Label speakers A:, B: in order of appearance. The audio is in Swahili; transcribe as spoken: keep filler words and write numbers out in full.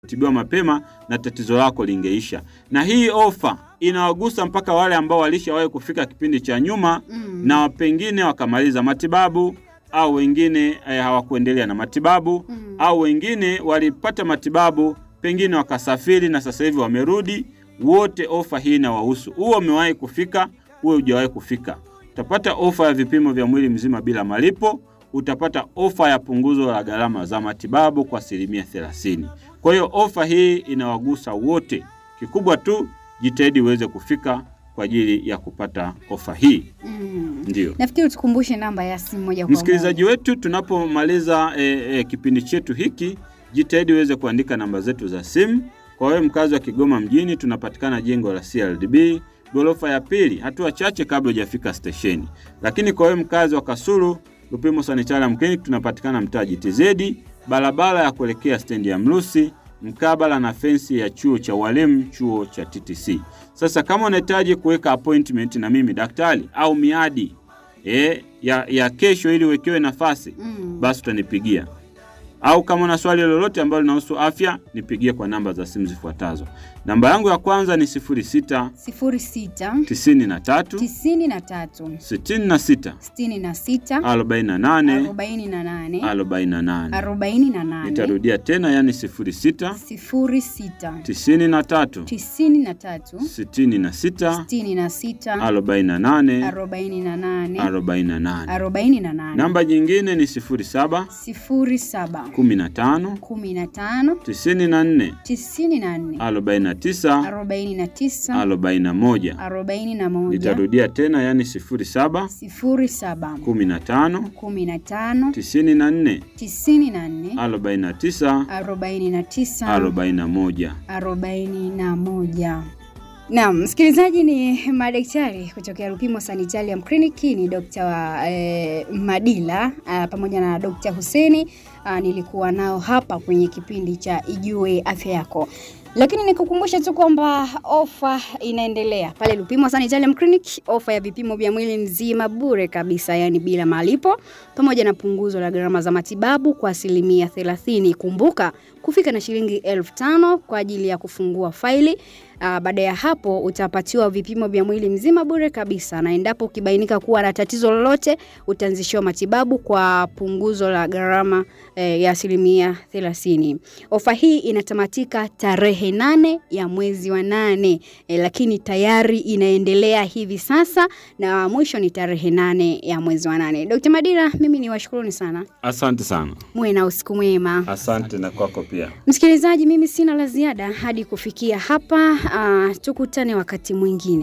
A: tibiwa mapema na tatizo lako lingeisha. Na hii ofa inawagusa mpaka wale ambao walishawahi kufika kipindi cha nyuma mm. na pengine wakamaliza matibabu, au wengine eh, hawakuendelea na matibabu mm. au wengine walipata matibabu pengine wakasafiri na sasa hivi wamerudi. Wote ofa hii inawahusu. Uwe umewahi kufika, uwe hujawahi kufika. Utapata ofa ya vipimo vya mwili mzima bila malipo. Utapata ofa ya punguzo la gharama za matibabu kwa asilimia thelathini. Kwa hiyo ofa hii inawagusa wote. Kikubwa tu jitahidi uweze kufika kwa ajili ya kupata ofa hii.
B: Mm.
A: Ndio.
B: Nafikiri tukumbushe namba ya simu moja kwa moja.
A: Msikilizaji wetu, tunapomaliza e, e, kipindi chetu hiki, jitahidi uweze kuandika namba zetu za simu. Kwa wewe mkazi wa Kigoma mjini, tunapatikana jengo la C R D B, ghorofa ya pili, hatua chache kabla hujafika stesheni. Lakini kwa wewe mkazi wa Kasulu, Lupimo Sanitarium Clinic, tunapatikana mtaa G T Z, barabara ya kuelekea stendi ya Mrusi, mkabala na fensi ya chuo cha walimu, chuo cha T T C. Sasa kama unahitaji kuweka appointment na mimi daktari au miadi eh ya, ya kesho ili uwekewe nafasi, mm. basi utanipigia. Au kama una swali lolote ambalo linahusu afya, nipigie kwa namba za simu zifuatazo. Namba yangu ya kwanza ni sifuri sita
B: sifuri sita
A: tisini na tatu
B: tisini na tatu
A: sitini na sita
B: sitini na sita
A: arobaini na nane
B: arobaini na nane
A: arobaini na nane
B: arobaini na nane.
A: Nitarudia tena, yani sifuri sita
B: sifuri sita
A: tisini na tatu
B: tisini na tatu
A: sitini na sita
B: sitini na sita
A: arobaini na nane
B: arobaini na nane
A: arobaini na nane.
B: arobaini na nane.
A: Namba nyingine ni sifuri saba
B: sifuri saba
A: kumi na tano
B: kumi na tano
A: tisini na nne
B: tisini na nne
A: arobaini na tisa
B: arobaini na tisa
A: arobaini na moja.
B: arobaini na moja.
A: Nitarudia tena, yani sifuri saba
B: sifuri saba
A: kumi na tano
B: kumi na tano
A: tisini na nne
B: tisini na nne
A: arobaini na tisa
B: arobaini na tisa
A: arobaini na moja.
B: arobaini na moja. Naam, msikilizaji, ni madaktari kutoka Lupimo Sanitarium Clinic, ni Dr. wa eh, Madila uh, pamoja na Dr. Huseni. Uh, nilikuwa nao hapa kwenye kipindi cha Ijue Afya Yako. Lakini nikukumbusha tu kwamba ofa inaendelea pale Lupimo Sanitarium Clinic, ofa ya vipimo vya mwili mzima bure kabisa, yani bila malipo, pamoja na punguzo la gharama za matibabu kwa asilimia thelathini. Kumbuka kufika na shilingi elfu tano kwa ajili ya kufungua faili. Uh, baada ya hapo utapatiwa vipimo vya mwili mzima bure kabisa, na endapo ukibainika kuwa na tatizo lolote utaanzishwa matibabu kwa punguzo la gharama eh, ya asilimia thelathini. Ofa hii inatamatika tarehe nane ya mwezi wa nane, eh, lakini tayari inaendelea hivi sasa na mwisho ni tarehe nane ya mwezi wa nane. Dokta Madila, mimi ni washukuruni sana.
A: Asante sana.
B: Muwe na usiku mwema.
A: Asante na kwako pia.
B: Msikilizaji, mimi sina la ziada hadi kufikia hapa. Uh, tukutane wakati mwingine.